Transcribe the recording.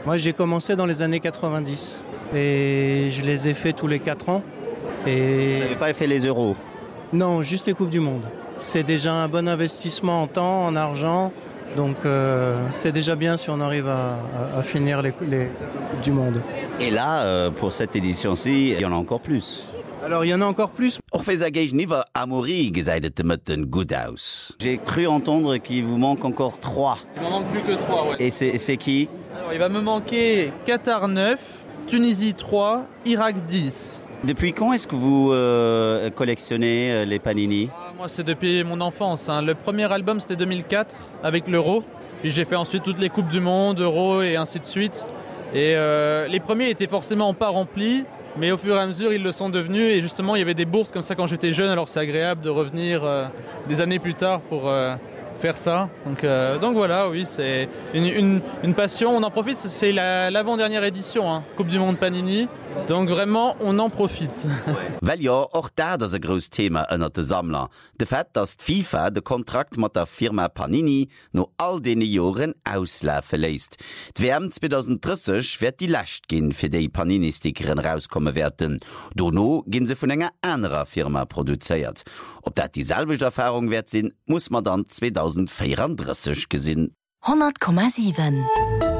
Moi, j'ai commencé dans les années 90 et je les ai fait tous les 4 ans. Et... Vous n'avez pas fait les euros? Non, juste les Coupes du Monde. C'est déjà un bon investissement en temps, en argent. Donc c'est déjà bien si on arrive à finir les Coupes du Monde. Et là, pour cette édition-ci, il y en a encore plus. Alors, il y en a encore plus. J'ai cru entendre qu'il vous manque encore 3. Il m'en manque plus que 3, ouais. Et c'est qui? Alors, il va me manquer Qatar 9, Tunisie 3, Irak 10. Depuis quand est-ce que vous collectionnez les Panini? Moi, c'est depuis mon enfance. Le premier album, c'était 2004, avec l'Euro. Puis j'ai fait ensuite toutes les Coupes du Monde, Euro et ainsi de suite. Et les premiers étaient forcément pas remplis. Mais au fur et à mesure, ils le sont devenus. Et justement, il y avait des bourses comme ça quand j'étais jeune. Alors c'est agréable de revenir des années plus tard pour faire ça. Donc voilà, oui, c'est une passion. On en profite, c'est l'avant-dernière édition, Coupe du Monde Panini. Donc vraiment, on en profite. Weil ja auch da das ein großes Thema ënner de Sammler. De Fett, dass FIFA de Kontrakt mit der Firma Panini no all den Joren auslaufen lässt. Die WM 2030 wird die Last gehen, für die Panini-Stickeren rauskommen werden. Dono gehen sie von einer anderen Firma produziert. Ob das dieselbe Erfahrung wert sind, muss man dann 2034 gesehen. 100,7